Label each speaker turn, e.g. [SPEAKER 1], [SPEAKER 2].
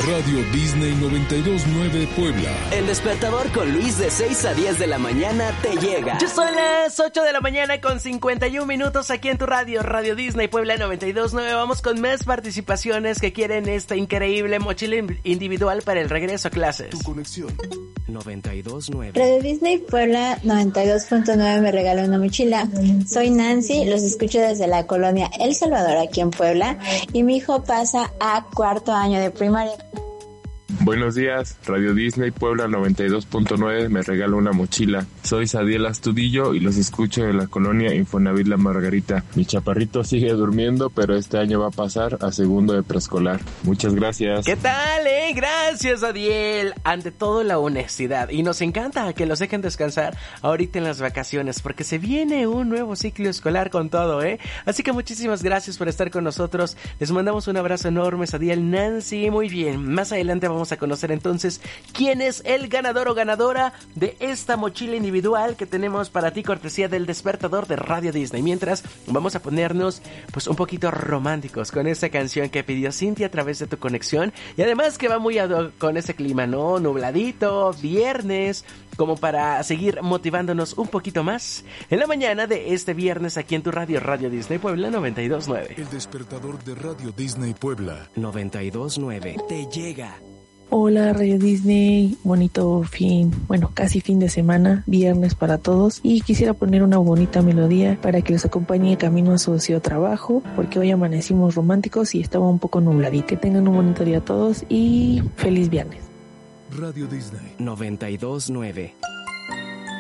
[SPEAKER 1] Radio Disney 92.9 Puebla.
[SPEAKER 2] El despertador con Luis de 6 a 10 de la mañana te llega.
[SPEAKER 3] Ya son las 8 de la mañana con 51 minutos aquí en tu radio, Radio Disney Puebla 92.9. Vamos con más participaciones que quieren esta increíble mochila individual para el regreso a clases.
[SPEAKER 1] Tu conexión.
[SPEAKER 2] 92.9.
[SPEAKER 4] Radio Disney Puebla 92.9 me regaló una mochila. Soy Nancy, los escucho desde la colonia El Salvador aquí en Puebla y mi hijo pasa a 4º año de primaria.
[SPEAKER 5] Buenos días, Radio Disney Puebla 92.9 me regala una mochila. Soy Sadiel Astudillo y los escucho de la colonia Infonavit La Margarita. Mi chaparrito sigue durmiendo, pero este año va a pasar a 2º de preescolar. Muchas gracias.
[SPEAKER 3] ¿Qué tal, Gracias, Adiel. Ante todo, la honestidad. Y nos encanta que los dejen descansar ahorita en las vacaciones, porque se viene un nuevo ciclo escolar con todo, Así que muchísimas gracias por estar con nosotros. Les mandamos un abrazo enorme, Adiel, Nancy. Muy bien, más adelante vamos a conocer entonces quién es el ganador o ganadora de esta mochila individual que tenemos para ti, cortesía del despertador de Radio Disney. Mientras, vamos a ponernos pues un poquito románticos con esta canción que pidió Cintia a través de tu conexión, y además que va muy con ese clima, ¿no? Nubladito, viernes, como para seguir motivándonos un poquito más en la mañana de este viernes aquí en tu radio, Radio Disney Puebla 92.9.
[SPEAKER 1] El despertador de Radio Disney Puebla
[SPEAKER 2] 92.9 te llega.
[SPEAKER 6] Hola Radio Disney, bonito casi fin de semana, viernes para todos, y quisiera poner una bonita melodía para que les acompañe camino a su ocio trabajo, porque hoy amanecimos románticos y estaba un poco nubladito. Que tengan un bonito día a todos y feliz viernes.
[SPEAKER 1] Radio Disney
[SPEAKER 2] 92.9.